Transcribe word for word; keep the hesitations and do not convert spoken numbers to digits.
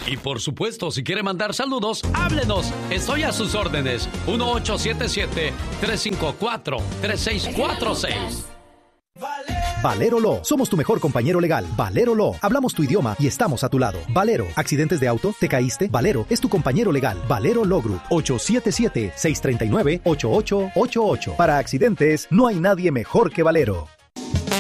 Y por supuesto, si quiere mandar saludos, háblenos. Estoy a sus órdenes. uno ocho siete siete, tres cinco cuatro, tres seis cuatro seis. Valero Law. Somos tu mejor compañero legal. Valero Law. Hablamos tu idioma y estamos a tu lado. Valero. ¿Accidentes de auto? ¿Te caíste? Valero es tu compañero legal. Valero Law Group. ocho siete siete, seis tres nueve, ocho ocho ocho ocho. Para accidentes, no hay nadie mejor que Valero.